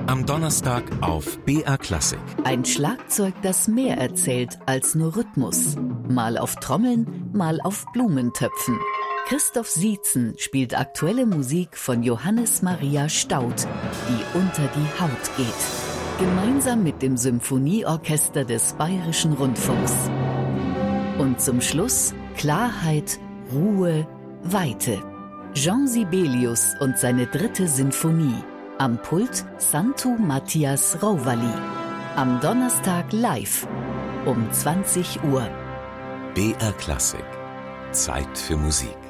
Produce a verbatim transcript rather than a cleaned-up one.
Am Donnerstag auf B R Klassik. Ein Schlagzeug, das mehr erzählt als nur Rhythmus. Mal auf Trommeln, mal auf Blumentöpfen. Christoph Sietzen spielt aktuelle Musik von Johannes Maria Staudt, die unter die Haut geht. Gemeinsam mit dem Symphonieorchester des Bayerischen Rundfunks. Und zum Schluss Klarheit, Ruhe, Weite. Jean Sibelius und seine dritte Sinfonie. Am Pult Santu Matthias Rovali. Am Donnerstag live um zwanzig Uhr. B R Klassik. Zeit für Musik.